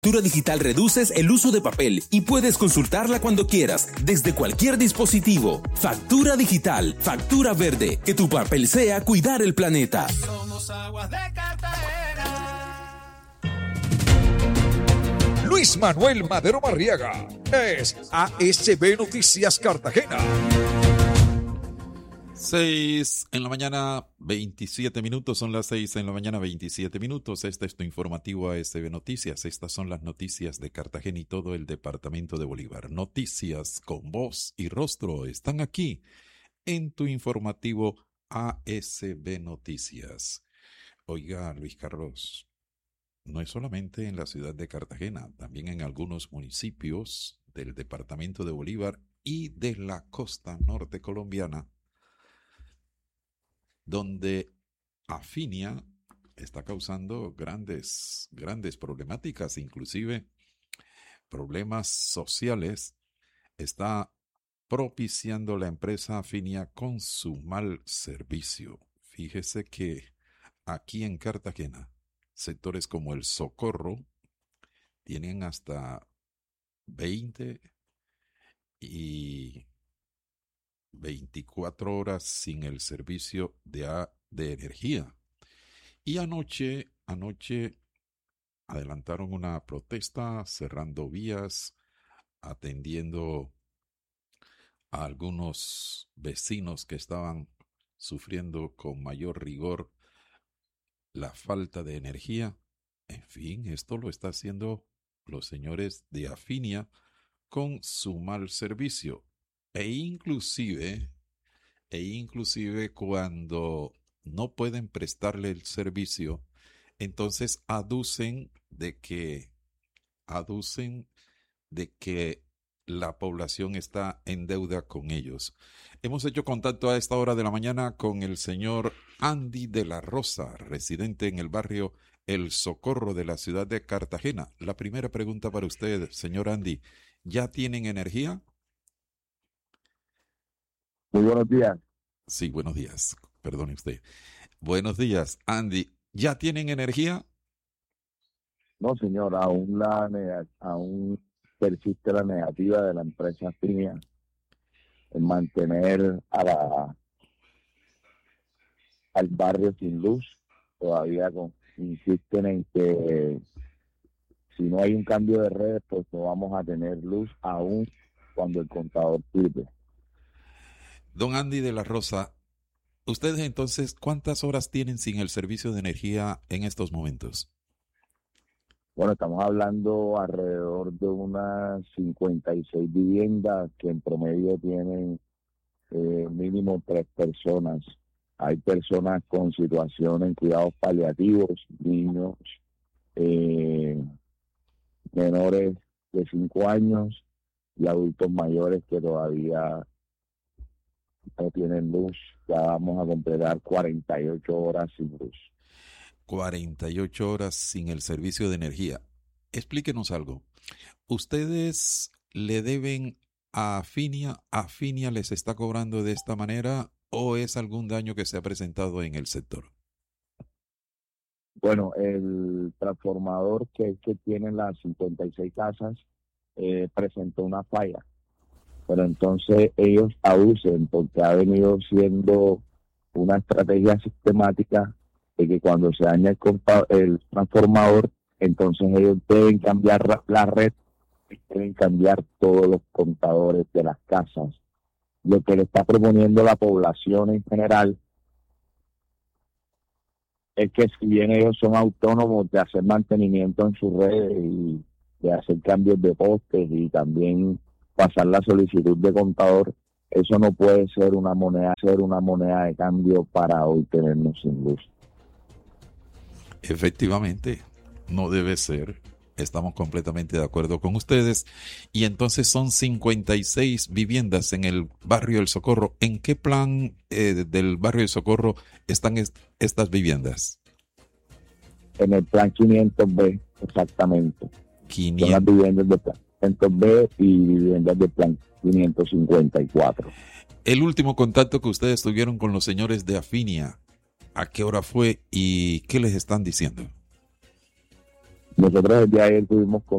Factura Digital reduces el uso de papel y puedes consultarla cuando quieras, desde cualquier dispositivo. Factura Digital, factura verde, que tu papel sea cuidar el planeta. Somos Aguas de Cartagena. Luis Manuel Madero Marriaga es ASB Noticias Cartagena. 6 en la mañana, 27 minutos, son las 6 en la mañana, 27 minutos. Este es tu informativo ASB Noticias. Estas son las noticias de Cartagena y todo el departamento de Bolívar. Noticias con voz y rostro están aquí en tu informativo ASB Noticias. Oiga, Luis Carlos, no es solamente en la ciudad de Cartagena, también en algunos municipios del departamento de Bolívar y de la costa norte colombiana, donde Afinia está causando grandes problemáticas, inclusive problemas sociales. Está propiciando la empresa Afinia con su mal servicio. Fíjese que aquí en Cartagena, sectores como el Socorro tienen hasta 20 y 24 horas sin el servicio de energía. Y anoche adelantaron una protesta cerrando vías, atendiendo a algunos vecinos que estaban sufriendo con mayor rigor la falta de energía. En fin, esto lo está haciendo los señores de Afinia con su mal servicio. E inclusive cuando no pueden prestarle el servicio, entonces aducen de que la población está en deuda con ellos. Hemos hecho contacto a esta hora de la mañana con el señor Andy de la Rosa, residente en el barrio El Socorro de la ciudad de Cartagena. La primera pregunta para usted, señor Andy, ¿ya tienen energía? Muy buenos días. Sí, buenos días. Perdone usted. Buenos días, Andy. ¿Ya tienen energía? No, señor, aún persiste la negativa de la empresa Afinia en mantener al barrio sin luz. Todavía insisten en que si no hay un cambio de redes, pues no vamos a tener luz aún cuando el contador sirve. Don Andy de la Rosa, ustedes entonces, ¿cuántas horas tienen sin el servicio de energía en estos momentos? Bueno, estamos hablando alrededor de unas 56 viviendas que en promedio tienen mínimo 3 personas. Hay personas con situación en cuidados paliativos, niños, menores de 5 años y adultos mayores que todavía no tienen luz. Ya vamos a completar 48 horas sin luz. 48 horas sin el servicio de energía. Explíquenos algo. ¿Ustedes le deben a Afinia? ¿Afinia les está cobrando de esta manera o es algún daño que se ha presentado en el sector? Bueno, el transformador que tiene las 56 casas presentó una falla. Pero entonces ellos abusen porque ha venido siendo una estrategia sistemática de que cuando se daña el transformador, entonces ellos deben cambiar la red, deben cambiar todos los contadores de las casas. Lo que le está proponiendo la población en general es que si bien ellos son autónomos de hacer mantenimiento en sus redes y de hacer cambios de postes y también pasar la solicitud de contador, eso no puede ser una moneda de cambio para hoy tenernos sin luz. Efectivamente, no debe ser. Estamos completamente de acuerdo con ustedes. Y entonces son 56 viviendas en el barrio El Socorro. ¿En qué plan del barrio El Socorro están estas viviendas? En el plan 500B, exactamente. 500. Son las viviendas de plan 500B y viviendas de plan 554. El último contacto que ustedes tuvieron con los señores de Afinia, ¿a qué hora fue y qué les están diciendo? Nosotros el día de ayer tuvimos